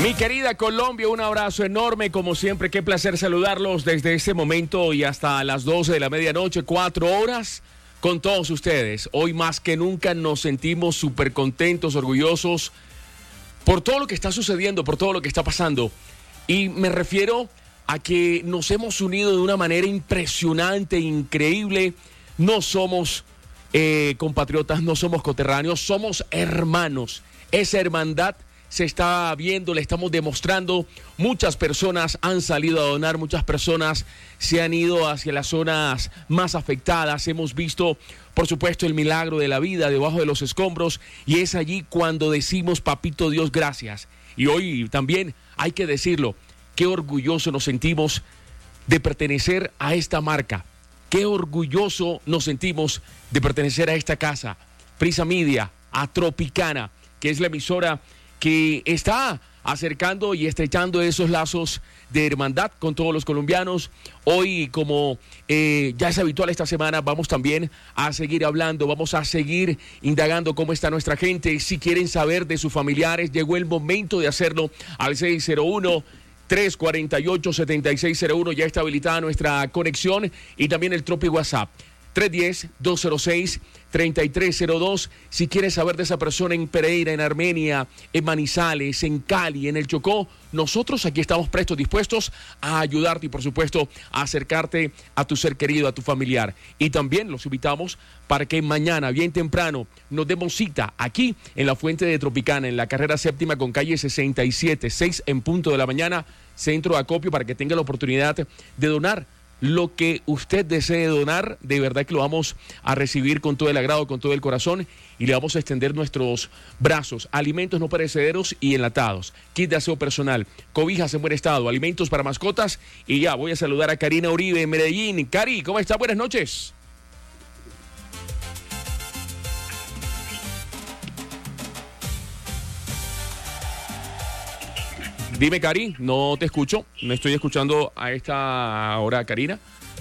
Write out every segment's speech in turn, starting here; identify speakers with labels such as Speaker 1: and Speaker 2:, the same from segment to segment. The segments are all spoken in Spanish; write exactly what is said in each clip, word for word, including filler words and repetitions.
Speaker 1: Mi querida Colombia, un abrazo enorme, como siempre, qué placer saludarlos desde este momento y hasta las doce de la medianoche, cuatro horas, con todos ustedes. Hoy más que nunca nos sentimos súper contentos, orgullosos, por todo lo que está sucediendo, por todo lo que está pasando. Y me refiero a que nos hemos unido de una manera impresionante, increíble. No somos eh, compatriotas, no somos coterráneos, somos hermanos. Esa hermandad se está viendo, le estamos demostrando. Muchas personas han salido a donar, muchas personas se han ido hacia las zonas más afectadas. Hemos visto, por supuesto, el milagro de la vida debajo de los escombros, y es allí cuando decimos, papito Dios, gracias. Y hoy también hay que decirlo, qué orgulloso nos sentimos de pertenecer a esta marca. Qué orgulloso nos sentimos de pertenecer a esta casa, Prisa Media, a Tropicana, que es la emisora que está acercando y estrechando esos lazos de hermandad con todos los colombianos. Hoy, como eh, ya es habitual esta semana, vamos también a seguir hablando, vamos a seguir indagando cómo está nuestra gente. Si quieren saber de sus familiares, llegó el momento de hacerlo al seis cero uno, tres cuatro ocho, siete seis cero uno. Ya está habilitada nuestra conexión y también el Tropi WhatsApp. tres uno cero, dos cero seis, tres tres cero dos. Si quieres saber de esa persona en Pereira, en Armenia, en Manizales, en Cali, en el Chocó, nosotros aquí estamos prestos, dispuestos a ayudarte y, por supuesto, a acercarte a tu ser querido, a tu familiar. Y también los invitamos para que mañana, bien temprano, nos demos cita aquí en la Fuente de Tropicana, en la carrera séptima con calle sesenta y siete, seis en punto de la mañana, centro de acopio, para que tenga la oportunidad de donar lo que usted desee donar. De verdad que lo vamos a recibir con todo el agrado, con todo el corazón, y le vamos a extender nuestros brazos. Alimentos no perecederos y enlatados, kit de aseo personal, cobijas en buen estado, alimentos para mascotas. Y ya voy a saludar a Karina Uribe en Medellín. Cari, ¿cómo está? Buenas noches. Dime, Cari, no te escucho, no estoy escuchando a esta hora, Karina.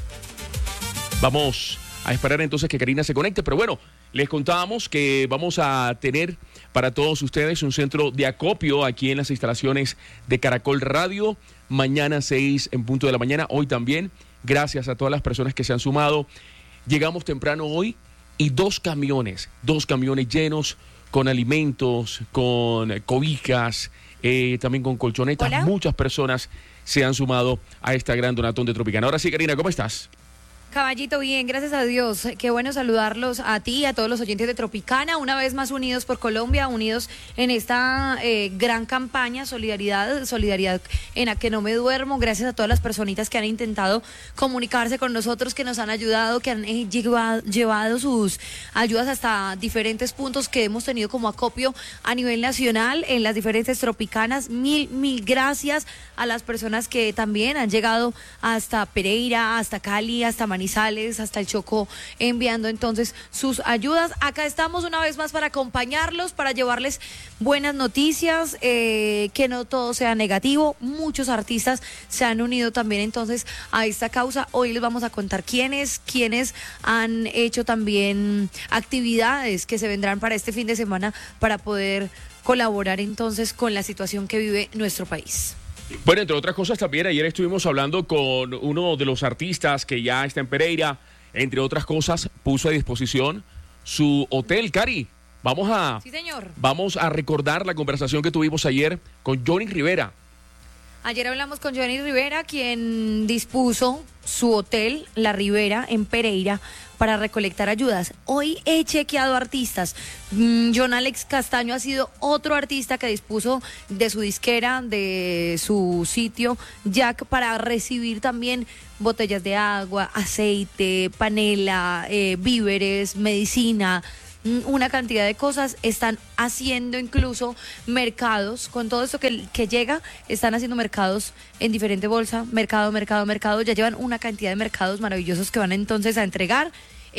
Speaker 1: Vamos a esperar entonces que Karina se conecte, pero bueno, les contábamos que vamos a tener para todos ustedes un centro de acopio aquí en las instalaciones de Caracol Radio, mañana seis en punto de la mañana, hoy también, gracias a todas las personas que se han sumado. Llegamos temprano hoy y dos camiones, dos camiones llenos con alimentos, con cobijas, Eh, también con colchonetas. Hola. Muchas personas se han sumado a esta gran donatón de Tropicana. Ahora sí, Karina, ¿cómo estás?
Speaker 2: Caballito, bien, gracias a Dios. Qué bueno saludarlos a ti y a todos los oyentes de Tropicana, una vez más unidos por Colombia, unidos en esta eh, gran campaña, solidaridad, solidaridad en la que no me duermo. Gracias a todas las personitas que han intentado comunicarse con nosotros, que nos han ayudado, que han eh, llevado, llevado sus ayudas hasta diferentes puntos que hemos tenido como acopio a nivel nacional en las diferentes Tropicanas. Mil, mil gracias a las personas que también han llegado hasta Pereira, hasta Cali, hasta Manizales, hasta el Chocó, enviando entonces sus ayudas. Acá estamos una vez más para acompañarlos, para llevarles buenas noticias, eh, que no todo sea negativo. Muchos artistas se han unido también entonces a esta causa. Hoy les vamos a contar quiénes, quiénes han hecho también actividades que se vendrán para este fin de semana para poder colaborar entonces con la situación que vive nuestro país.
Speaker 1: Bueno, entre otras cosas también ayer estuvimos hablando con uno de los artistas que ya está en Pereira. Entre otras cosas, puso a disposición su hotel. Cari, vamos a,
Speaker 2: sí, señor.
Speaker 1: Vamos a recordar la conversación que tuvimos ayer con Johnny Rivera.
Speaker 2: Ayer hablamos con Johnny Rivera, quien dispuso su hotel, La Rivera, en Pereira, para recolectar ayudas. Hoy he chequeado artistas. Mm, John Alex Castaño ha sido otro artista que dispuso de su disquera, de su sitio, Jack, para recibir también botellas de agua, aceite, panela, eh, víveres, medicina, una cantidad de cosas. Están haciendo incluso mercados, con todo esto que, que llega, están haciendo mercados en diferente bolsa, mercado, mercado, mercado, ya llevan una cantidad de mercados maravillosos que van entonces a entregar,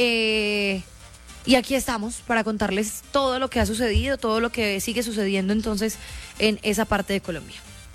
Speaker 2: eh, y aquí estamos para contarles todo lo que ha sucedido, todo lo que sigue sucediendo entonces en esa parte de Colombia.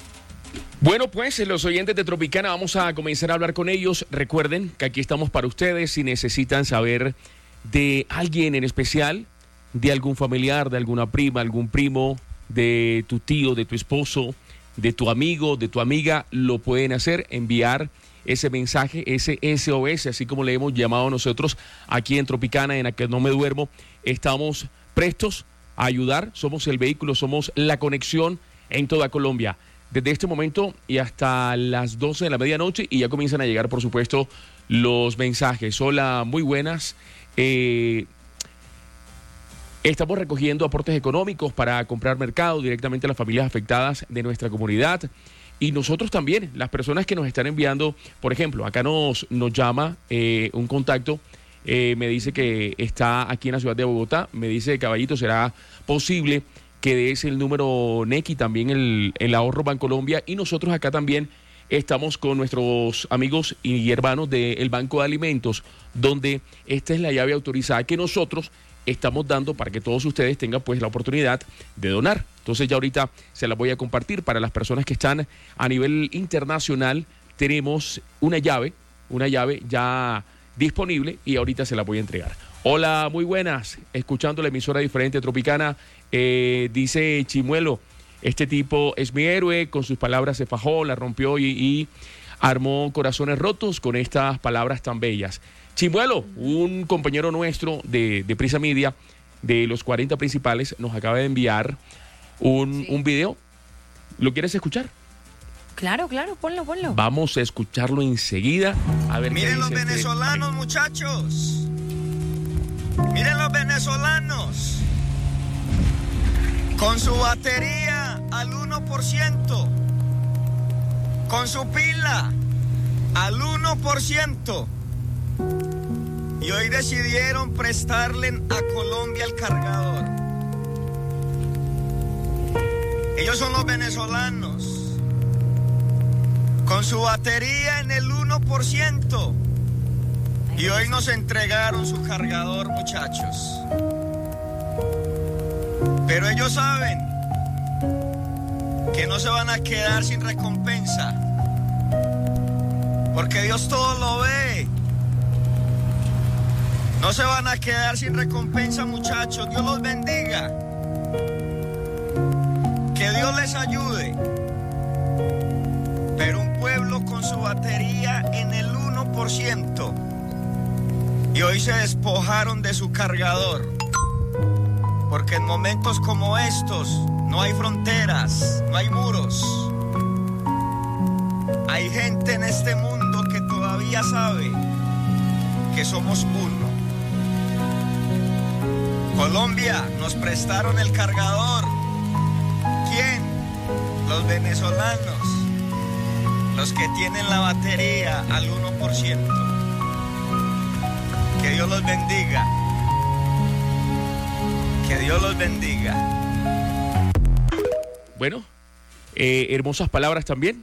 Speaker 1: Bueno, pues los oyentes de Tropicana vamos a comenzar a hablar con ellos. Recuerden que aquí estamos para ustedes si necesitan saber de alguien en especial, de algún familiar, de alguna prima, algún primo, de tu tío, de tu esposo, de tu amigo, de tu amiga, lo pueden hacer, enviar ese mensaje, ese S O S, así como le hemos llamado nosotros aquí en Tropicana, en A Que No Me Duermo. Estamos prestos a ayudar, somos el vehículo, somos la conexión en toda Colombia. Desde este momento y hasta las doce de la medianoche, y ya comienzan a llegar, por supuesto, los mensajes. Hola, muy buenas. Eh, estamos recogiendo aportes económicos para comprar mercado directamente a las familias afectadas de nuestra comunidad. Y nosotros también, las personas que nos están enviando, por ejemplo, acá nos, nos llama eh, un contacto, eh, me dice que está aquí en la ciudad de Bogotá, me dice, Caballito, ¿será posible que des el número N E C y también el, el ahorro Bancolombia? Y nosotros acá también estamos con nuestros amigos y hermanos del Banco de Alimentos, donde esta es la llave autorizada que nosotros estamos dando para que todos ustedes tengan pues la oportunidad de donar. Entonces ya ahorita se las voy a compartir para las personas que están a nivel internacional. Tenemos una llave, una llave ya disponible y ahorita se la voy a entregar. Hola, muy buenas, escuchando la emisora diferente Tropicana. Eh, dice Chimuelo, este tipo es mi héroe, con sus palabras se fajó, la rompió y, y armó corazones rotos con estas palabras tan bellas. Chimuelo, un compañero nuestro de, de Prisa Media, de los cuarenta principales, nos acaba de enviar un, sí. un video. ¿Lo quieres escuchar?
Speaker 2: Claro, claro, ponlo, ponlo.
Speaker 1: Vamos a escucharlo enseguida. A ver.
Speaker 3: Miren los venezolanos, este... muchachos. Miren los venezolanos. Con su batería al uno por ciento. Con su pila al uno por ciento. Y hoy decidieron prestarle a Colombia el cargador. Ellos son los venezolanos. Con su batería en el uno por ciento. Y hoy nos entregaron su cargador, muchachos. Pero ellos saben que no se van a quedar sin recompensa. Porque Dios todo lo ve. No se van a quedar sin recompensa, muchachos. Dios los bendiga. Que Dios les ayude. Pero un pueblo con su batería en el uno por ciento. Y hoy se despojaron de su cargador. Porque en momentos como estos no hay fronteras, no hay muros. Hay gente en este mundo que todavía sabe que somos uno. Colombia, nos prestaron el cargador. ¿Quién? Los venezolanos. Los que tienen la batería al uno por ciento. Que Dios los bendiga. Que Dios los bendiga.
Speaker 1: Bueno, eh, hermosas palabras también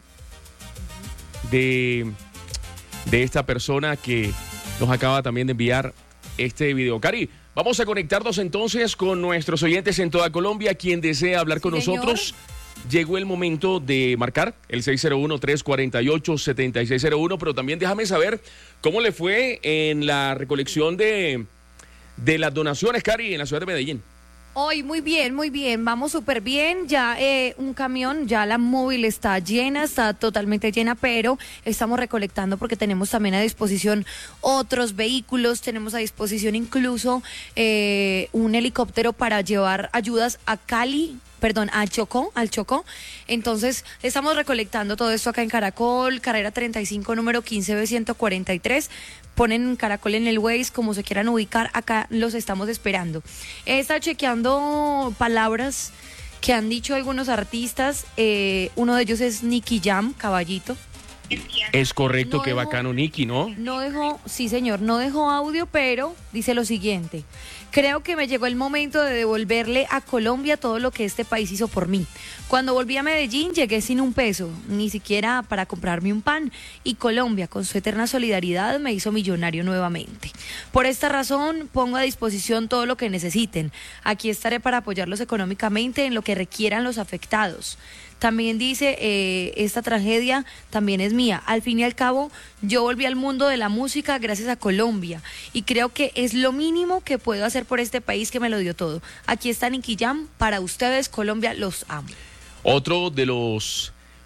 Speaker 1: de, de esta persona que nos acaba también de enviar este video. Cari, vamos a conectarnos entonces con nuestros oyentes en toda Colombia. Quien desea hablar con sí, nosotros, llegó el momento de marcar el seis cero uno, tres cuatro ocho, siete seis cero uno, pero también déjame saber cómo le fue en la recolección de, de las donaciones, Cari, en la ciudad de Medellín.
Speaker 2: Hoy muy bien, muy bien, vamos súper bien, ya eh, un camión, ya la móvil está llena, está totalmente llena, pero estamos recolectando porque tenemos también a disposición otros vehículos, tenemos a disposición incluso eh, un helicóptero para llevar ayudas a Cali, perdón, a Chocó, al Chocó. Entonces, estamos recolectando todo esto acá en Caracol, carrera treinta y cinco, número quince B ciento cuarenta y tres. Ponen Caracol en el Waze, como se quieran ubicar, acá los estamos esperando. He estado chequeando palabras que han dicho algunos artistas, eh, uno de ellos es Nicky Jam, Caballito.
Speaker 1: Es correcto, no qué
Speaker 2: dejó,
Speaker 1: bacano Nicky, ¿no?
Speaker 2: No dejó, sí señor, no dejó audio, pero dice lo siguiente: creo que me llegó el momento de devolverle a Colombia todo lo que este país hizo por mí. Cuando volví a Medellín llegué sin un peso, ni siquiera para comprarme un pan, y Colombia, con su eterna solidaridad, me hizo millonario nuevamente. Por esta razón, pongo a disposición todo lo que necesiten. Aquí estaré para apoyarlos económicamente en lo que requieran los afectados. También dice, eh, esta tragedia también es mía. Al fin y al cabo, yo volví al mundo de la música gracias a Colombia y creo que es lo mínimo que puedo hacer por este país que me lo dio todo. Aquí está Nicky Jam, para ustedes, Colombia, los amo.
Speaker 1: Otro de los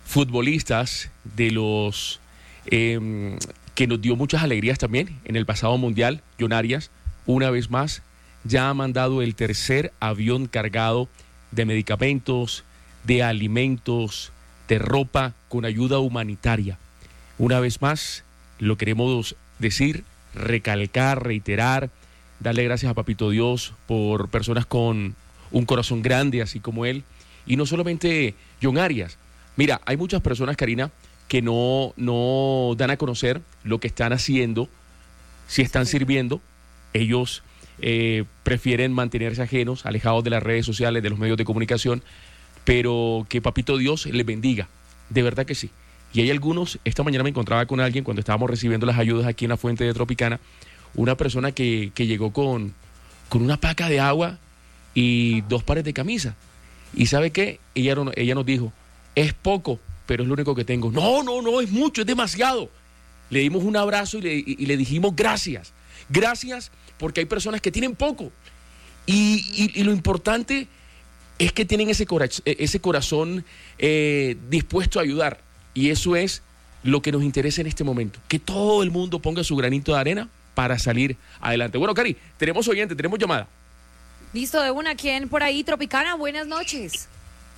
Speaker 1: futbolistas, de los eh, que nos dio muchas alegrías también en el pasado mundial. John Arias, una vez más, ya ha mandado el tercer avión cargado de medicamentos, de alimentos, de ropa, con ayuda humanitaria. Una vez más, lo queremos decir, recalcar, reiterar, darle gracias a Papito Dios por personas con un corazón grande, así como él. Y no solamente John Arias. Mira, hay muchas personas, Karina, que no, no dan a conocer lo que están haciendo, si están sirviendo. Ellos eh, prefieren mantenerse ajenos, alejados de las redes sociales, de los medios de comunicación, pero que Papito Dios les bendiga, de verdad que sí. Y hay algunos, esta mañana me encontraba con alguien cuando estábamos recibiendo las ayudas aquí en la fuente de Tropicana, una persona que, que llegó con, con una paca de agua y dos pares de camisa. ¿Y sabe qué? Ella, no, ella nos dijo, es poco, pero es lo único que tengo. No, no, no, es mucho, es demasiado. Le dimos un abrazo y le, y le dijimos gracias. Gracias porque hay personas que tienen poco. Y, y, y lo importante es que tienen ese, cora ese corazón eh, dispuesto a ayudar. Y eso es lo que nos interesa en este momento. Que todo el mundo ponga su granito de arena para salir adelante. Bueno, Cari, tenemos oyente, tenemos llamada.
Speaker 2: Listo, de una, ¿quién por ahí? Tropicana, buenas noches.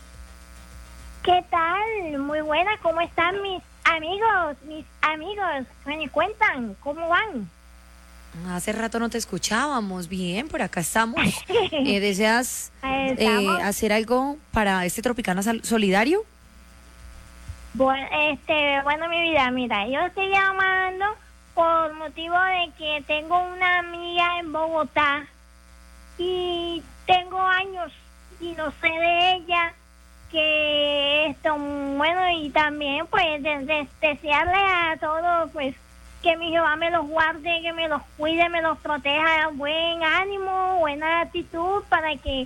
Speaker 4: ¿Qué tal? Muy buena, ¿cómo están mis amigos? Mis amigos, me cuentan, ¿cómo van?
Speaker 2: Hace rato no te escuchábamos. Bien, por acá estamos. Eh, ¿Deseas eh, hacer algo para este Tropicana Solidario?
Speaker 4: Bueno, este, bueno, mi vida, mira, yo estoy llamando por motivo de que tengo una amiga en Bogotá y tengo años y no sé de ella, que esto, bueno, y también pues de, de, desearle a todos pues que mi Jehová me los guarde, que me los cuide, me los proteja, buen ánimo, buena actitud para que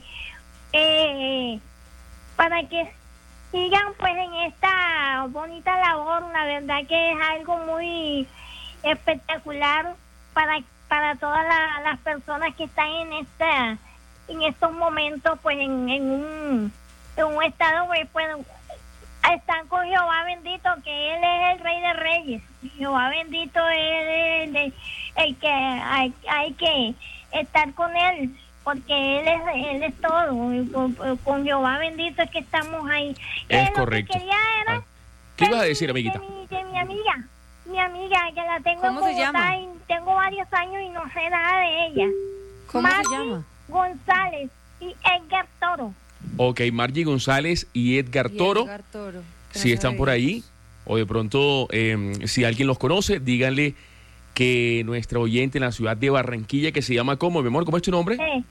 Speaker 4: eh, para que sigan pues en esta bonita labor. La verdad que es algo muy espectacular para para todas la, las personas que están en esta en estos momentos pues en, en un en un estado pues, pues están con Jehová bendito, que Él es el Rey de Reyes. Jehová bendito es el, el, el que hay, hay que estar con Él, porque Él es Él es todo. Con, con Jehová bendito es que estamos ahí.
Speaker 1: Es
Speaker 4: eh,
Speaker 1: correcto.
Speaker 4: Lo que quería era
Speaker 1: ah. ¿Qué ibas a decir, amiguita?
Speaker 4: De mi, de mi amiga, mi amiga, que la tengo
Speaker 2: ¿Cómo
Speaker 4: en
Speaker 2: se llama?
Speaker 4: y tengo varios años y no sé nada de ella.
Speaker 2: ¿Cómo
Speaker 4: Margie
Speaker 2: se llama?
Speaker 4: González y Edgar Toro.
Speaker 1: Ok, Margie González y Edgar
Speaker 2: Y
Speaker 1: Toro.
Speaker 2: Edgar Toro.
Speaker 1: Si están por ahí, o de pronto, eh, si alguien los conoce, díganle que nuestra oyente en la ciudad de Barranquilla, que se llama ¿cómo, mi amor? ¿Cómo es tu nombre?
Speaker 4: Sí.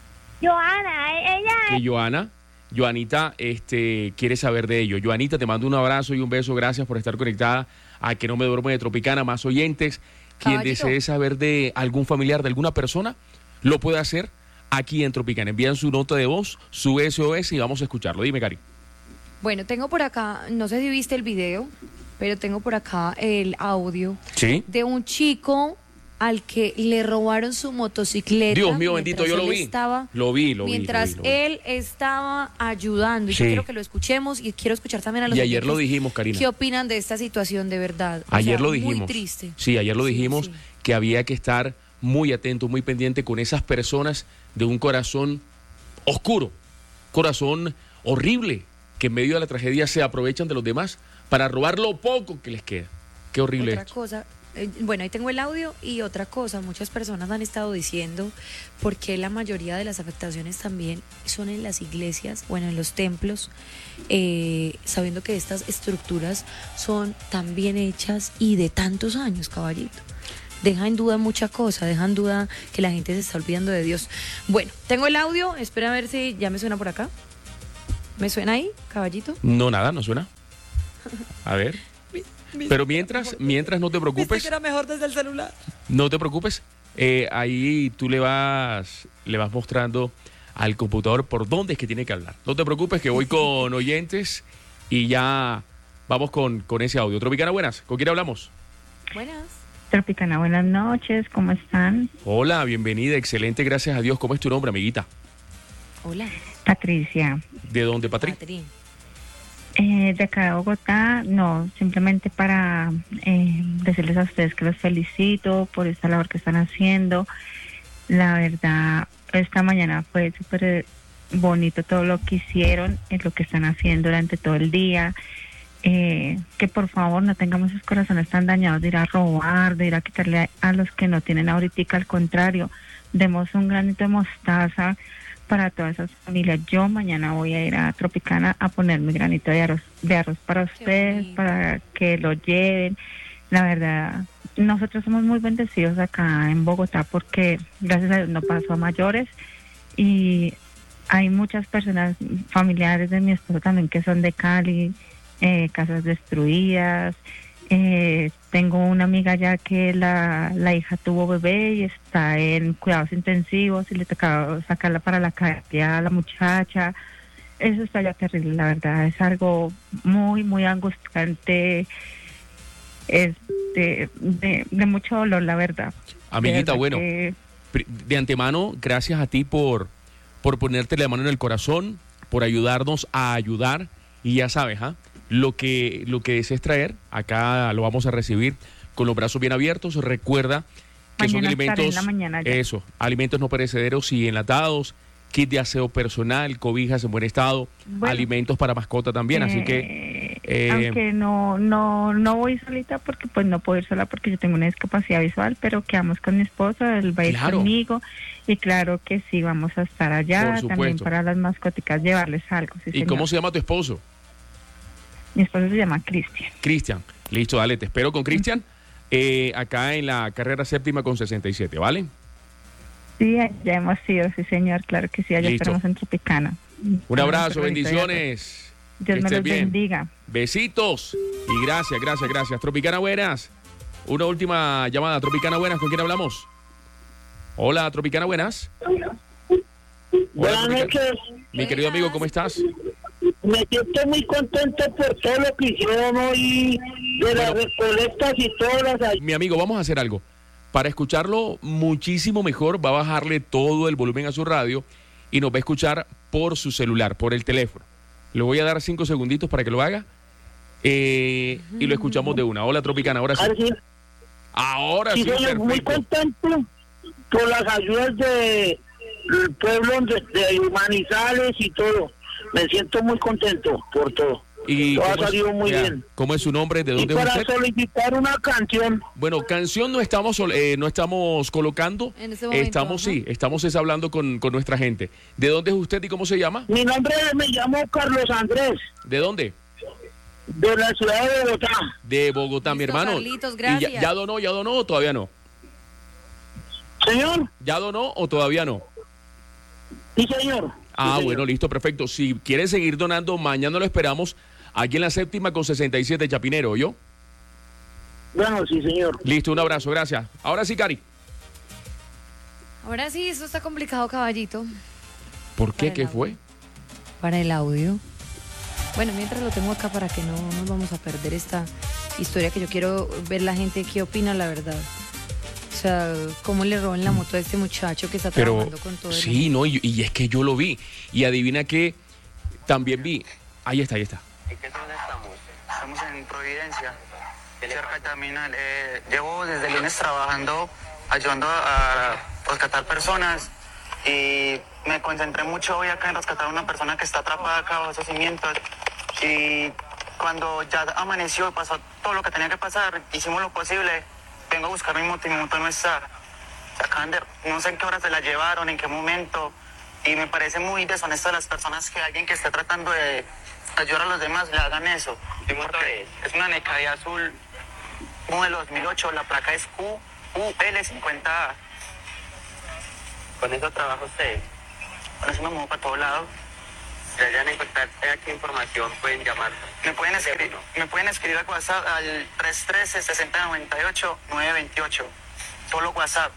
Speaker 4: Joana, ella
Speaker 1: Que Joana, Joanita, este, quiere saber de ello. Joanita, te mando un abrazo y un beso. Gracias por estar conectada a Que No Me Duermo de Tropicana. Más oyentes, quien
Speaker 2: Caballito.
Speaker 1: desee saber de algún familiar, de alguna persona, lo puede hacer aquí en Tropicana. Envían su nota de voz, su S O S y vamos a escucharlo. Dime, Cari.
Speaker 2: Bueno, tengo por acá, no sé si viste el video, pero tengo por acá el audio
Speaker 1: Sí.
Speaker 2: de un chico al que le robaron su motocicleta.
Speaker 1: Dios mío, bendito,
Speaker 2: mientras
Speaker 1: yo lo
Speaker 2: él
Speaker 1: vi.
Speaker 2: Estaba,
Speaker 1: Lo vi, lo vi,
Speaker 2: mientras
Speaker 1: lo vi, lo vi.
Speaker 2: él estaba ayudando. Y
Speaker 1: Sí.
Speaker 2: yo quiero que lo escuchemos y quiero escuchar también a los
Speaker 1: Y ayer lo
Speaker 2: oyentes
Speaker 1: dijimos, Karina.
Speaker 2: ¿Qué opinan de esta situación de verdad? O
Speaker 1: Ayer
Speaker 2: sea,
Speaker 1: lo dijimos.
Speaker 2: Muy triste.
Speaker 1: Sí, ayer lo
Speaker 2: Sí,
Speaker 1: dijimos
Speaker 2: sí.
Speaker 1: que había que estar muy atento, muy pendiente con esas personas de un corazón oscuro, corazón horrible, que en medio de la tragedia se aprovechan de los demás para robar lo poco que les queda. Qué horrible
Speaker 2: Otra
Speaker 1: esto.
Speaker 2: cosa, eh, bueno, ahí tengo el audio y otra cosa, muchas personas han estado diciendo por qué la mayoría de las afectaciones también son en las iglesias, bueno, en los templos, eh, sabiendo que estas estructuras son tan bien hechas y de tantos años, caballito. Deja en duda mucha cosa, deja en duda que la gente se está olvidando de Dios. Bueno, tengo el audio, espera a ver si ya me suena por acá. ¿Me suena ahí, caballito?
Speaker 1: No, nada, no suena. A ver. Pero mientras, mientras no te preocupes,
Speaker 2: era mejor desde el celular.
Speaker 1: no te preocupes. eh, ahí tú le vas, le vas mostrando al computador por dónde es que tiene que hablar. No te preocupes que voy con oyentes y ya vamos con, con ese audio. Tropicana, buenas. ¿Con quién hablamos?
Speaker 2: Buenas.
Speaker 5: Tropicana, buenas noches, ¿cómo están?
Speaker 1: Hola, bienvenida, excelente, gracias a Dios. ¿Cómo es tu nombre, amiguita?
Speaker 2: Hola.
Speaker 5: Patricia,
Speaker 1: ¿De dónde, Patrick?
Speaker 2: Patrín.
Speaker 5: Eh, de acá de Bogotá, no, simplemente para eh, decirles a ustedes que los felicito por esta labor que están haciendo. La verdad, esta mañana fue súper bonito todo lo que hicieron, es lo que están haciendo durante todo el día. Eh, que por favor no tengamos esos corazones tan dañados de ir a robar, de ir a quitarle a, a los que no tienen ahorita, al contrario, demos un granito de mostaza para todas esas familias. Yo mañana voy a ir a Tropicana a poner mi granito de arroz, de arroz para ustedes, para que lo lleven. La verdad, nosotros somos muy bendecidos acá en Bogotá porque gracias a Dios no pasó a mayores y hay muchas personas familiares de mi esposo también que son de Cali, eh, casas destruidas. Eh, tengo una amiga ya que la, la hija tuvo bebé y está en cuidados intensivos y le tocaba sacarla para la calle a la muchacha. Eso está ya terrible, la verdad, es algo muy, muy angustiante, es de, de, de mucho dolor, la verdad.
Speaker 1: Amiguita,
Speaker 5: de
Speaker 1: bueno,
Speaker 5: que...
Speaker 1: de antemano, gracias a ti por, por ponerte la mano en el corazón, por ayudarnos a ayudar, y ya sabes, ¿ah? ¿eh? Lo que, lo que desees traer, acá lo vamos a recibir con los brazos bien abiertos. Recuerda que
Speaker 5: mañana
Speaker 1: son alimentos,
Speaker 5: en la mañana ya.
Speaker 1: eso, alimentos no perecederos y enlatados, kit de aseo personal, cobijas en buen estado,
Speaker 5: Bueno,
Speaker 1: alimentos para mascota también,
Speaker 5: eh,
Speaker 1: así que... Eh,
Speaker 5: aunque no, no, no voy solita porque pues no puedo ir sola porque yo tengo una discapacidad visual, pero quedamos con mi esposo, él va a ir
Speaker 1: Claro.
Speaker 5: conmigo y claro que sí, vamos a estar allá,
Speaker 1: Por supuesto.
Speaker 5: también para las mascoticas llevarles algo. Sí,
Speaker 1: ¿Y
Speaker 5: señor.
Speaker 1: cómo se llama tu esposo?
Speaker 5: Mi esposo se llama Cristian.
Speaker 1: Cristian. Listo, dale, te espero con Cristian eh, acá en la carrera séptima con sesenta y siete, ¿vale?
Speaker 5: Sí, ya hemos sido, sí señor, claro que sí, allá
Speaker 1: Listo.
Speaker 5: estaremos en Tropicana.
Speaker 1: Un abrazo,
Speaker 5: Bueno, bonito,
Speaker 1: bendiciones.
Speaker 5: Dios
Speaker 1: Que
Speaker 5: me
Speaker 1: estés
Speaker 5: los
Speaker 1: bien.
Speaker 5: bendiga.
Speaker 1: Besitos y gracias, gracias, gracias. Tropicana, buenas. Una última llamada. Tropicana, buenas. ¿Con quién hablamos? Hola, Tropicana, buenas. Hola,
Speaker 6: Buenas
Speaker 1: Tropicana.
Speaker 6: noches.
Speaker 1: Mi querido amigo, ¿cómo estás?
Speaker 6: Me siento muy contento por todo lo que hicieron hoy, de las
Speaker 1: Bueno.
Speaker 6: recolectas y todas las...
Speaker 1: Mi amigo, vamos a hacer algo. Para escucharlo muchísimo mejor, va a bajarle todo el volumen a su radio y nos va a escuchar por su celular, por el teléfono. Le voy a dar cinco segunditos para que lo haga eh, y lo escuchamos de una. Hola, Tropicana, ahora sí.
Speaker 6: Así,
Speaker 1: Ahora sí,
Speaker 6: sí, señor, muy
Speaker 1: perfecto.
Speaker 6: contento por las ayudas de del pueblo de, de Manizales y todo. Me siento muy contento por todo.
Speaker 1: Y
Speaker 6: Todo ha
Speaker 1: cómo es-
Speaker 6: salido muy
Speaker 1: ya,
Speaker 6: bien.
Speaker 1: ¿Cómo es su nombre? ¿De
Speaker 6: Y
Speaker 1: dónde es
Speaker 6: para
Speaker 1: usted?
Speaker 6: solicitar una canción,
Speaker 1: Bueno, canción no estamos sol- eh, no estamos colocando.
Speaker 2: En este momento,
Speaker 1: estamos,
Speaker 2: ajá.
Speaker 1: sí, estamos es hablando con, con nuestra gente. ¿De dónde es usted y cómo se llama?
Speaker 6: mi nombre me llamo Carlos Andrés,
Speaker 1: ¿De dónde?
Speaker 6: de la ciudad de Bogotá.
Speaker 1: De Bogotá, mi
Speaker 2: Listo,
Speaker 1: hermano.
Speaker 2: Carlitos,
Speaker 1: ¿Y
Speaker 2: gracias.
Speaker 1: ya, ya donó, ya donó o todavía no?
Speaker 6: Señor,
Speaker 1: ¿Ya donó o todavía no?
Speaker 6: sí señor.
Speaker 1: Ah,
Speaker 6: Sí, señor.
Speaker 1: bueno, listo, perfecto. Si quiere seguir donando, mañana lo esperamos aquí en la séptima con sesenta y siete, Chapinero, ¿yo?
Speaker 6: Bueno, sí señor.
Speaker 1: Listo, un abrazo, gracias. Ahora sí, Cari.
Speaker 2: Ahora sí, esto está complicado, caballito,
Speaker 1: ¿Por qué?
Speaker 2: Para
Speaker 1: ¿Qué
Speaker 2: el
Speaker 1: fue?
Speaker 2: audio. Para el audio. Bueno, mientras lo tengo acá para que no nos vamos a perder esta historia, que yo quiero ver la gente qué opina, la verdad. O sea, cómo le roban la moto a este muchacho que está
Speaker 1: Pero
Speaker 2: trabajando con todo el
Speaker 1: sí, no, y, y es que yo lo vi. Y adivina que también vi. Ahí está, ahí está.
Speaker 7: ¿En qué zona estamos? Estamos en Providencia, cerca del terminal. Eh, llevo desde el lunes trabajando, ayudando a, a rescatar personas y me concentré mucho hoy acá en rescatar a una persona que está atrapada acá bajo esos cimientos. Y cuando ya amaneció, pasó todo lo que tenía que pasar, hicimos lo posible. Vengo a buscar mi moto y mi moto no está. Se acaban de, no sé en qué hora se la llevaron, en qué momento. Y me parece muy deshonesto de las personas que alguien que esté tratando de ayudar a los demás le hagan eso. ¿Qué moto es? Es una Necadía azul, modelo dos mil ocho, la placa es Q U L cincuenta A. ¿Con eso trabaja usted? Con eso me muevo para todos lados. Si hayan encontrar aquí información, pueden llamar. Me pueden escribir, me pueden escribir al WhatsApp al tres uno tres, seis cero nueve ocho, nueve dos ocho. Solo WhatsApp.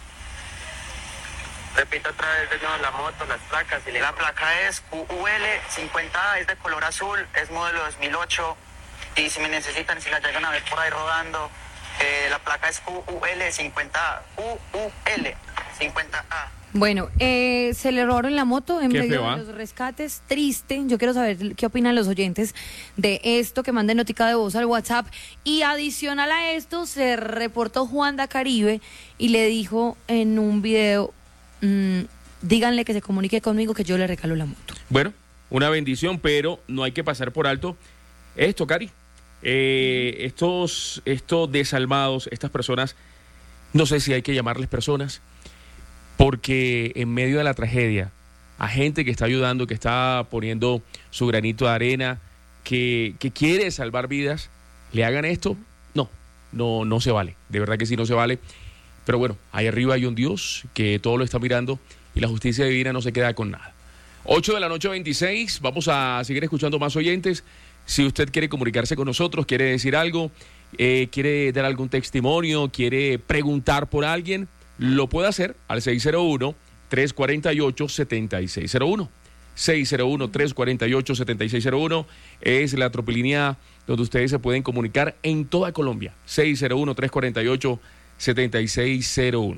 Speaker 7: Repito otra vez de nuevo la moto, las placas. Y la placa es Q U L cincuenta A, es de color azul, es modelo dos mil ocho. Y si me necesitan, si la llegan a ver por ahí rodando, eh, la placa es Q U L cincuenta A. Q U L cincuenta A.
Speaker 2: Bueno, eh, se le robaron la moto en
Speaker 1: Qué
Speaker 2: medio
Speaker 1: feo, ¿ah?
Speaker 2: de los rescates. Triste. Yo quiero saber qué opinan los oyentes de esto, que manden notica de voz al WhatsApp. Y adicional a esto, se reportó Juanda Caribe y le dijo en un video, mmm, díganle que se comunique conmigo que yo le regalo la moto.
Speaker 1: Bueno, una bendición, pero no hay que pasar por alto esto, Cari. Eh, estos, estos desalmados, estas personas, no sé si hay que llamarles personas, porque en medio de la tragedia, a gente que está ayudando, que está poniendo su granito de arena, que, que quiere salvar vidas, le hagan esto, no, no, no se vale, de verdad que sí no se vale. Pero bueno, ahí arriba hay un Dios que todo lo está mirando y la justicia divina no se queda con nada. ocho de la noche veintiséis, vamos a seguir escuchando más oyentes. Si usted quiere comunicarse con nosotros, quiere decir algo, eh, quiere dar algún testimonio, quiere preguntar por alguien, lo puede hacer al seis cero uno, tres cuatro ocho, siete seis cero uno. seis cero uno, tres cuatro ocho, siete seis cero uno es la tropilínea donde ustedes se pueden comunicar en toda Colombia. seis cero uno, tres cuatro ocho, siete seis cero uno.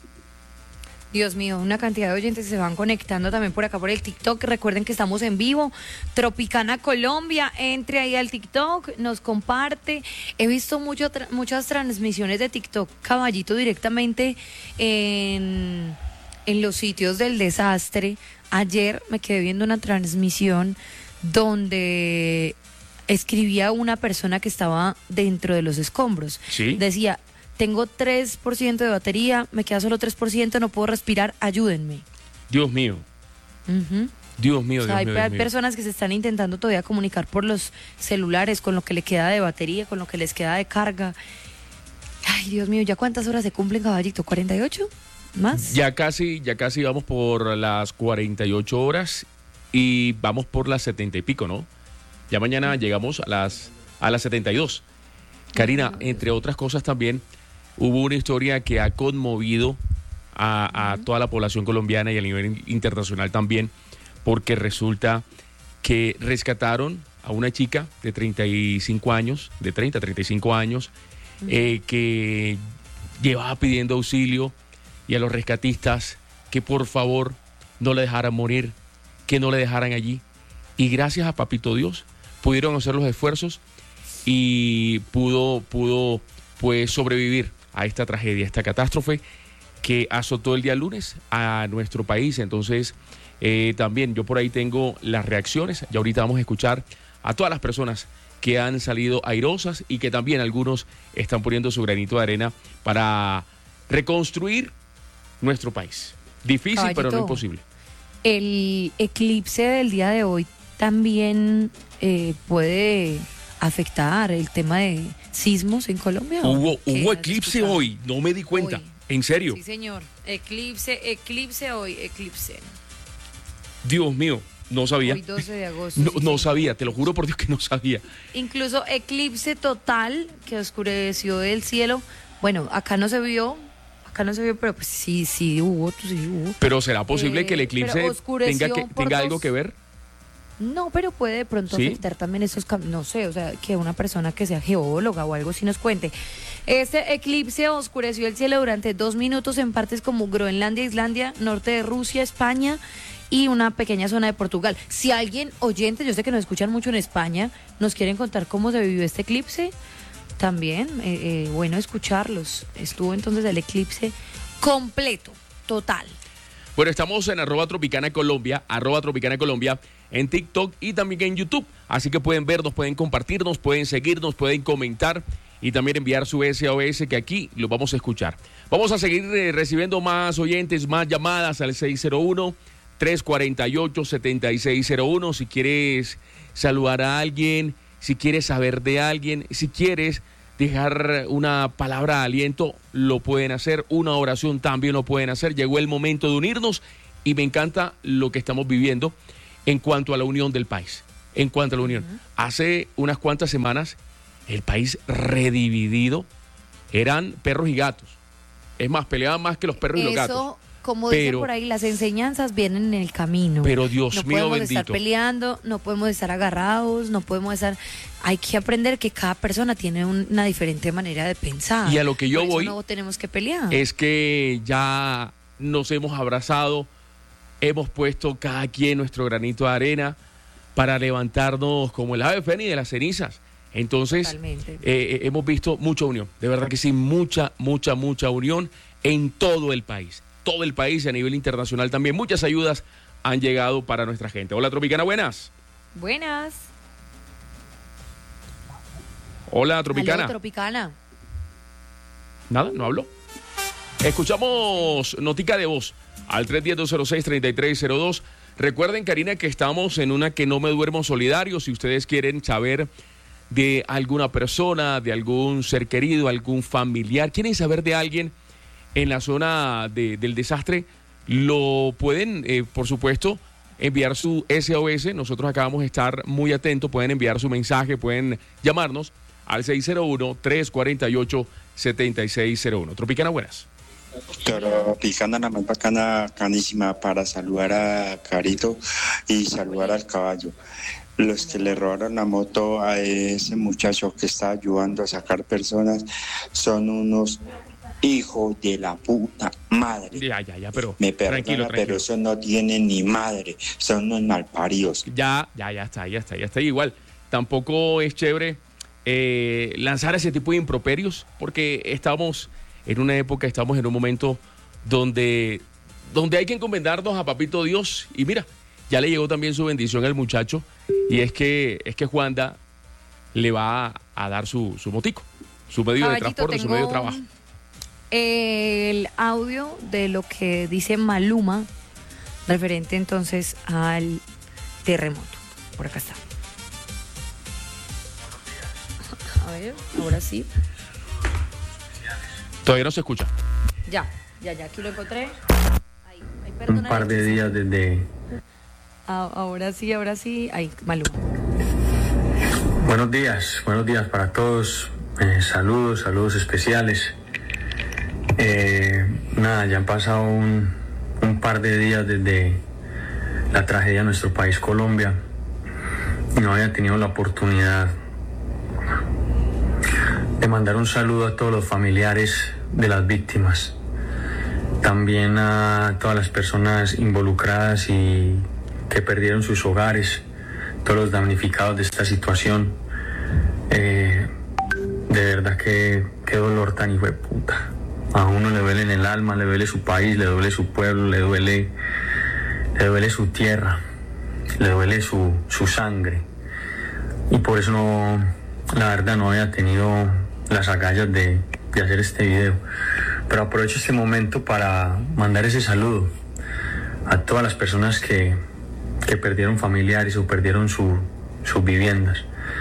Speaker 2: Dios mío, una cantidad de oyentes se van conectando también por acá por el TikTok. Recuerden que estamos en vivo, Tropicana Colombia, entre ahí al TikTok, nos comparte. He visto mucho tra- muchas transmisiones de TikTok, Caballito, directamente en, en los sitios del desastre. Ayer me quedé viendo una transmisión donde escribía una persona que estaba dentro de los escombros.
Speaker 1: Sí.
Speaker 2: Decía, tengo tres por ciento de batería, me queda solo tres por ciento, no puedo respirar, ayúdenme.
Speaker 1: Dios mío,
Speaker 2: Uh-huh.
Speaker 1: Dios mío,
Speaker 2: O sea,
Speaker 1: Dios
Speaker 2: hay,
Speaker 1: mío,
Speaker 2: hay
Speaker 1: Dios mío.
Speaker 2: personas que se están intentando todavía comunicar por los celulares con lo que le queda de batería, con lo que les queda de carga. Ay, Dios mío, ¿ya cuántas horas se cumplen, Caballito? ¿cuarenta y ocho? ¿Más?
Speaker 1: Ya casi, ya casi vamos por las cuarenta y ocho horas y vamos por las setenta y pico, ¿no? Ya mañana llegamos a las, a las setenta y dos. Karina, entre otras cosas también, hubo una historia que ha conmovido a, a toda la población colombiana y a nivel internacional también, porque resulta que rescataron a una chica de treinta y cinco años, de treinta a treinta y cinco años, eh, que llevaba pidiendo auxilio, y a los rescatistas que por favor no le dejaran morir, que no le dejaran allí. Y gracias a Papito Dios pudieron hacer los esfuerzos y pudo, pudo pues sobrevivir a esta tragedia, a esta catástrofe que azotó el día lunes a nuestro país. Entonces, eh, también yo por ahí tengo las reacciones. Y ahorita vamos a escuchar a todas las personas que han salido airosas y que también algunos están poniendo su granito de arena para reconstruir nuestro país. Difícil,
Speaker 2: Caballito,
Speaker 1: pero no imposible.
Speaker 2: El eclipse del día de hoy también eh, puede afectar el tema de sismos en Colombia. ¿o
Speaker 1: Hubo,
Speaker 2: qué
Speaker 1: hubo
Speaker 2: has
Speaker 1: eclipse
Speaker 2: escuchado?
Speaker 1: hoy, no me di cuenta.
Speaker 2: Hoy.
Speaker 1: ¿En serio?
Speaker 2: Sí, señor. Eclipse, eclipse hoy, eclipse.
Speaker 1: Dios mío, no sabía.
Speaker 2: Hoy doce de agosto.
Speaker 1: No,
Speaker 2: sí,
Speaker 1: no
Speaker 2: señor.
Speaker 1: sabía, te lo juro por Dios que no sabía.
Speaker 2: Incluso eclipse total que oscureció el cielo. Bueno, acá no se vio, acá no se vio, pero pues sí, sí hubo, sí hubo.
Speaker 1: Pero ¿será posible
Speaker 2: Eh,
Speaker 1: que el eclipse
Speaker 2: pero oscureció
Speaker 1: tenga, que,
Speaker 2: por
Speaker 1: tenga
Speaker 2: dos-
Speaker 1: algo que ver?
Speaker 2: No, pero puede de pronto
Speaker 1: ¿Sí?
Speaker 2: afectar también esos cam- no sé, o sea, que una persona que sea geóloga o algo así nos cuente. Este eclipse oscureció el cielo durante dos minutos en partes como Groenlandia, Islandia, norte de Rusia, España y una pequeña zona de Portugal. Si alguien oyente, yo sé que nos escuchan mucho en España, nos quieren contar cómo se vivió este eclipse, también, eh, eh, bueno, escucharlos. Estuvo entonces el eclipse completo, total.
Speaker 1: Bueno, estamos en arroba Tropicana Colombia, arroba Tropicana Colombia, en TikTok y también en YouTube. Así que pueden vernos, pueden compartirnos, pueden seguirnos, pueden comentar y también enviar su S O S, que aquí lo vamos a escuchar. Vamos a seguir eh, recibiendo más oyentes, más llamadas al seis cero uno, tres cuatro ocho, siete seis cero uno. Si quieres saludar a alguien, si quieres saber de alguien, si quieres dejar una palabra de aliento, lo pueden hacer. Una oración también lo pueden hacer. Llegó el momento de unirnos y me encanta lo que estamos viviendo en cuanto a la unión del país. En cuanto a la unión. Hace unas cuantas semanas, el país redividido eran perros y gatos. Es más, peleaban más que los perros y los gatos.
Speaker 2: Eso, como
Speaker 1: Pero-
Speaker 2: dicen por ahí, las enseñanzas vienen en el camino.
Speaker 1: Pero Dios
Speaker 2: no
Speaker 1: mío
Speaker 2: podemos
Speaker 1: bendito.
Speaker 2: estar peleando, no podemos estar agarrados, no podemos estar... Hay que aprender que cada persona tiene un- una diferente manera de pensar.
Speaker 1: Y a lo que yo
Speaker 2: Por eso
Speaker 1: voy
Speaker 2: no tenemos que pelear.
Speaker 1: Es que ya nos hemos abrazado, hemos puesto cada quien nuestro granito de arena para levantarnos como el ave fénix de las cenizas. Entonces, eh, hemos visto mucha unión, de verdad que sí, mucha, mucha, mucha unión en todo el país, todo el país y a nivel internacional también. Muchas ayudas han llegado para nuestra gente. Hola, Tropicana, buenas.
Speaker 2: Buenas.
Speaker 1: Hola, Tropicana.
Speaker 2: Aló, Tropicana.
Speaker 1: Nada, no habló. Escuchamos notica de voz al tres uno cero, dos cero seis, tres tres cero dos. Recuerden, Karina, que estamos en una que no me duermo solidario. Si ustedes quieren saber de alguna persona, de algún ser querido, algún familiar, quieren saber de alguien en la zona de, del desastre, lo pueden, eh, por supuesto, enviar su S O S. Nosotros acá vamos a estar muy atentos. Pueden enviar su mensaje, pueden llamarnos al seis cero uno, tres cuatro ocho, siete seis cero uno. Tropicana, buenas.
Speaker 8: Tropicana, la más bacana, canísima, para saludar a Carito y saludar al caballo. Los que le robaron la moto a ese muchacho que está ayudando a sacar personas son unos hijos de la puta madre.
Speaker 1: Ya, ya, ya, pero
Speaker 8: me perdona,
Speaker 1: tranquilo, tranquilo.
Speaker 8: Pero eso no tiene ni madre, son unos malparidos.
Speaker 1: Ya, ya, ya está, ya está, ya está. Igual, tampoco es chévere eh, lanzar ese tipo de improperios, porque estamos en una época, estamos en un momento donde, donde hay que encomendarnos a Papito Dios. Y mira, ya le llegó también su bendición al muchacho, y es que es que Juanda le va a, a dar su, su motico, su medio
Speaker 2: Caballito,
Speaker 1: de transporte, su medio de trabajo.
Speaker 2: El audio de lo que dice Maluma referente entonces al terremoto. Por acá está. A ver, ahora sí.
Speaker 1: Todavía no se escucha.
Speaker 2: Ya, ya, ya, aquí lo encontré. Ahí, ahí,
Speaker 9: un par de días desde...
Speaker 2: Ah, ahora sí, ahora sí. Ahí, Maluma.
Speaker 9: Buenos días, buenos días para todos. Eh, saludos, saludos especiales. Eh, nada, ya han pasado un, un par de días desde la tragedia de nuestro país, Colombia. No había tenido la oportunidad de mandar un saludo a todos los familiares de las víctimas, también a todas las personas involucradas y que perdieron sus hogares, todos los damnificados de esta situación. Eh, de verdad que qué dolor tan hijo de puta. A uno le duele en el alma, le duele su país, le duele su pueblo, le duele, le duele su tierra, le duele su, su sangre. Y por eso no, la verdad no había tenido las agallas de, de hacer este video. Pero aprovecho este momento para mandar ese saludo a todas las personas que, que perdieron familiares o perdieron su, sus viviendas.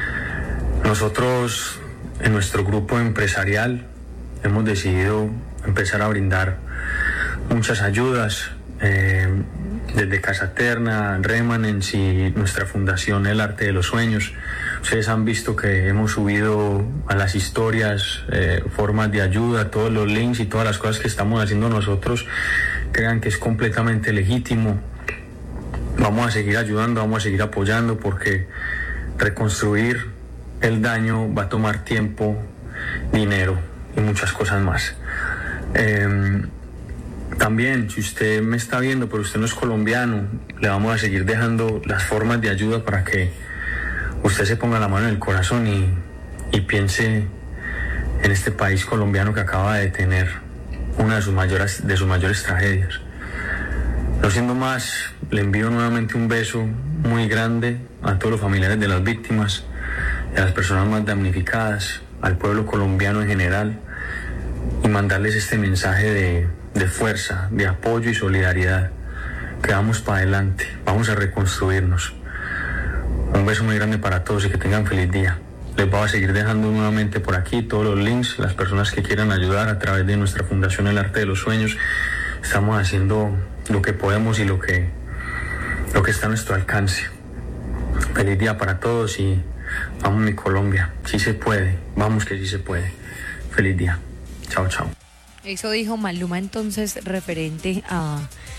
Speaker 9: Nosotros en nuestro grupo empresarial hemos decidido empezar a brindar muchas ayudas, eh, desde Casa Terna, Remanence y nuestra fundación El Arte de los Sueños. Ustedes han visto que hemos subido a las historias eh, formas de ayuda, todos los links y todas las cosas que estamos haciendo nosotros. Crean que es completamente legítimo. Vamos a seguir ayudando, vamos a seguir apoyando, porque reconstruir el daño va a tomar tiempo, dinero y muchas cosas más. Eh, también, si usted me está viendo pero usted no es colombiano, le vamos a seguir dejando las formas de ayuda para que usted se ponga la mano en el corazón y, y piense en este país colombiano que acaba de tener una de sus mayores, de sus mayores tragedias. No siendo más, le envío nuevamente un beso muy grande a todos los familiares de las víctimas, a las personas más damnificadas, al pueblo colombiano en general, y mandarles este mensaje de, de fuerza, de apoyo y solidaridad, que vamos para adelante, vamos a reconstruirnos. Un beso muy grande para todos y que tengan feliz día. Les voy a seguir dejando nuevamente por aquí todos los links, las personas que quieran ayudar a través de nuestra fundación El Arte de los Sueños. Estamos haciendo lo que podemos y lo que, lo que está a nuestro alcance. Feliz día para todos y vamos mi Colombia, sí se puede, vamos que sí se puede. Feliz día, chao, chao.
Speaker 2: Eso dijo Maluma entonces referente a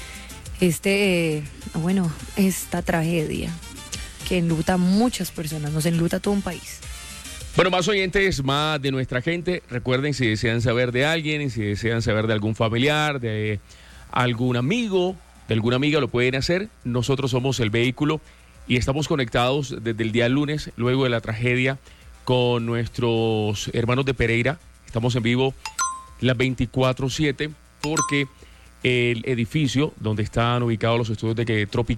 Speaker 2: este, eh, bueno, esta tragedia que enluta a muchas personas, nos enluta a todo un país.
Speaker 1: Bueno, más oyentes, más de nuestra gente. Recuerden, si desean saber de alguien, si desean saber de algún familiar, de algún amigo, de alguna amiga, lo pueden hacer. Nosotros somos el vehículo y estamos conectados desde el día lunes, luego de la tragedia, con nuestros hermanos de Pereira. Estamos en vivo las veinticuatro siete porque el edificio donde están ubicados los estudios de que Tropical